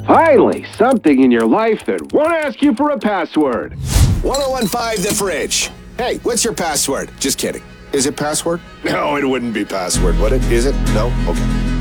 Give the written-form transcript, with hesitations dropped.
Finally, something in your life that won't ask you for a password. 1015 The Fridge. Hey, what's your password? Just kidding. Is it password? No, it wouldn't be password, would it? Is it? No? Okay.